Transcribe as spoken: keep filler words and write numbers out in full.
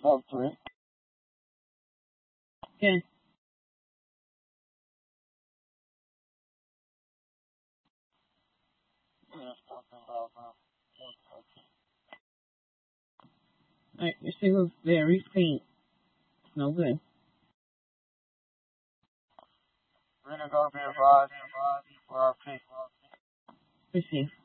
Sub three. Okay. Alright, your signal's very faint. It's no good. We're gonna go be advised for our peak. Receive.